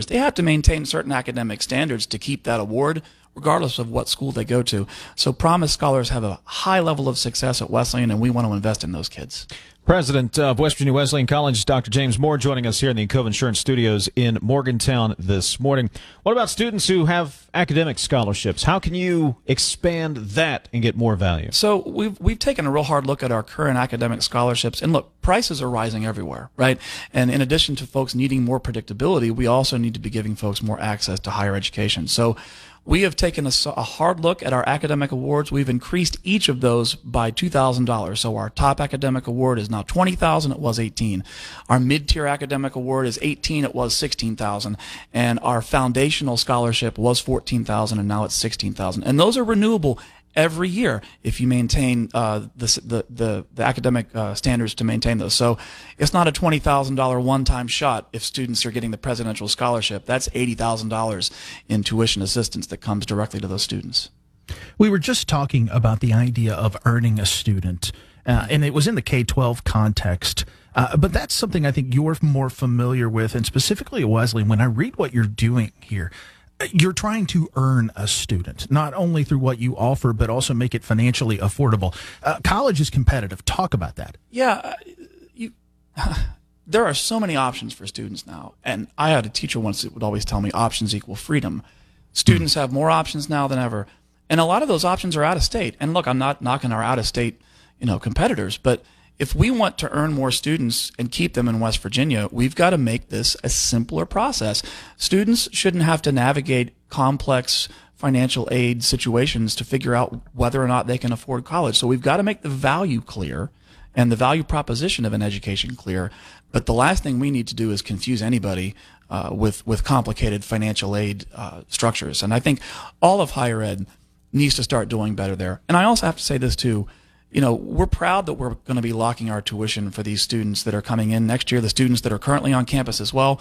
numbers. They have to maintain certain academic standards to keep that award, regardless of what school they go to. So Promise Scholars have a high level of success at Wesleyan, and we want to invest in those kids. President of West Virginia Wesleyan College, Dr. James Moore, joining us here in the Cove Insurance Studios in Morgantown this morning. What about students who have academic scholarships? How can you expand that and get more value? So we've taken a real hard look at our current academic scholarships, and look, prices are rising everywhere, right? And in addition to folks needing more predictability, we also need to be giving folks more access to higher education. So we have taken a hard look at our academic awards. We've increased each of those by $2,000. So our top academic award is now $20,000. It was $18,000. Our mid-tier academic award is $18,000. It was $16,000. And our foundational scholarship was $14,000, and now it's $16,000. And those are renewable every year if you maintain the academic standards to maintain those. So it's not a $20,000 one-time shot if students are getting the presidential scholarship. That's $80,000 in tuition assistance that comes directly to those students. We were just talking about the idea of earning a student, and it was in the K-12 context. But that's something I think you're more familiar with, and specifically at Wesleyan. When I read what you're doing here, you're trying to earn a student, not only through what you offer, but also make it financially affordable. College is competitive. Talk about that. Yeah, there are so many options for students now. And I had a teacher once that would always tell me options equal freedom. Students have more options now than ever. And a lot of those options are out of state. And look, I'm not knocking our out of state, competitors, but if we want to earn more students and keep them in West Virginia, we've got to make this a simpler process. Students shouldn't have to navigate complex financial aid situations to figure out whether or not they can afford college. So we've got to make the value clear and the value proposition of an education clear. But the last thing we need to do is confuse anybody with complicated financial aid structures. And I think all of higher ed needs to start doing better there. And I also have to say this too. We're proud that we're going to be locking our tuition for these students that are coming in next year, the students that are currently on campus as well.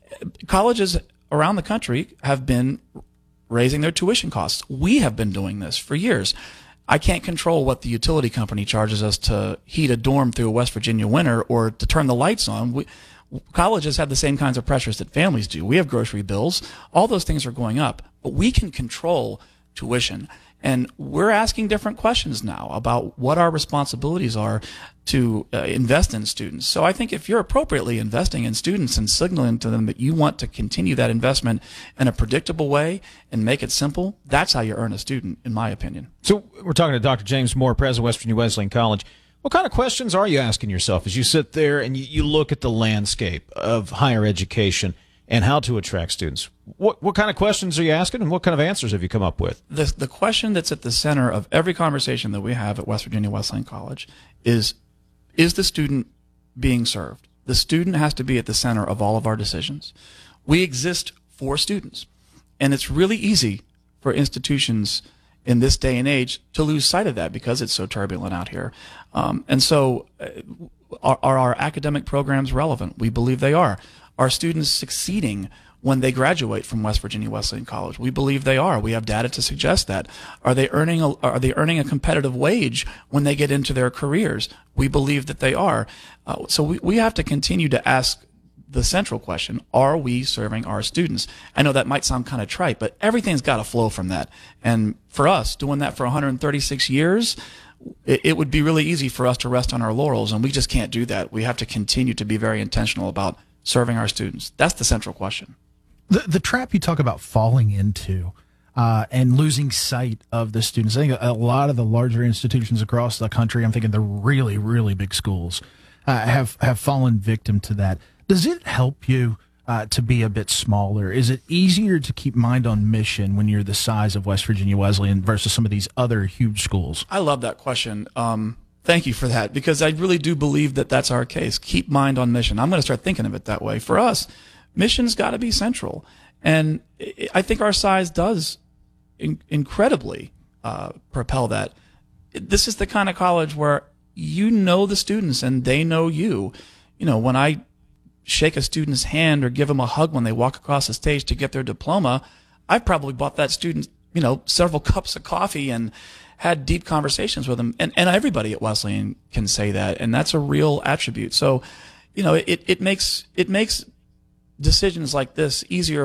Colleges around the country have been raising their tuition costs. We have been doing this for years. I can't control what the utility company charges us to heat a dorm through a West Virginia winter or to turn the lights on. Colleges have the same kinds of pressures that families do. We have grocery bills. All those things are going up, but we can control tuition. And we're asking different questions now about what our responsibilities are to invest in students. So I think if you're appropriately investing in students and signaling to them that you want to continue that investment in a predictable way and make it simple, that's how you earn a student, in my opinion. So we're talking to Dr. James Moore, president of West Virginia Wesleyan College. What kind of questions are you asking yourself as you sit there and you look at the landscape of higher education and how to attract students? What kind of questions are you asking, and what kind of answers have you come up with? The question that's at the center of every conversation that we have at West Virginia Wesleyan College is the student being served? The student has to be at the center of all of our decisions. We exist for students, and it's really easy for institutions in this day and age to lose sight of that because it's so turbulent out here. And so are our academic programs relevant? We believe they are. Are students succeeding when they graduate from West Virginia Wesleyan College? We believe they are. We have data to suggest that. Are they earning a competitive wage when they get into their careers? We believe that they are. So we have to continue to ask the central question: are we serving our students? I know that might sound kind of trite, but everything's got to flow from that. And for us, doing that for 136 years, it would be really easy for us to rest on our laurels, and we just can't do that. We have to continue to be very intentional about serving our students. That's the central question. The trap you talk about falling into and losing sight of the students. I think a lot of the larger institutions across the country, I'm thinking the really, really big schools, have fallen victim to that. Does it help you to be a bit smaller? Is it easier to keep mind on mission when you're the size of West Virginia Wesleyan versus some of these other huge schools? I love that question. Thank you for that, because I really do believe that that's our case. Keep mind on mission. I'm going to start thinking of it that way. For us, mission's got to be central. And I think our size does incredibly propel that. This is the kind of college where you know the students and they know you. When I shake a student's hand or give them a hug when they walk across the stage to get their diploma, I've probably bought that student, several cups of coffee and had deep conversations with them. And everybody at Wesleyan can say that, and that's a real attribute. So, it makes decisions like this easier